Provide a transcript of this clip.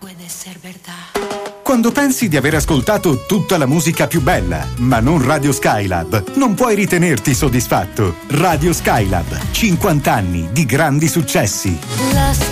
puede ser verdad. Quando pensi di aver ascoltato tutta la musica più bella, ma non Radio Skylab, non puoi ritenerti soddisfatto. Radio Skylab, 50 anni di grandi successi.